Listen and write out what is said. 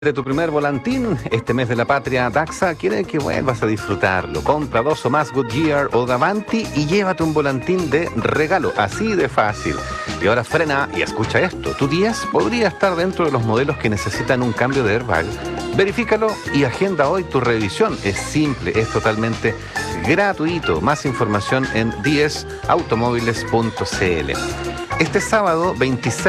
De tu primer volantín, este mes de la patria, Daxa quiere que vuelvas a disfrutarlo. Compra 2 o más Goodyear o Davanti y llévate un volantín de regalo, así de fácil. Y ahora frena y escucha esto. Tu 10 podría estar dentro de los modelos que necesitan un cambio de airbag. Verifícalo y agenda hoy tu revisión. Es simple, es totalmente gratuito. Más información en 10automóviles.cl. Este sábado 26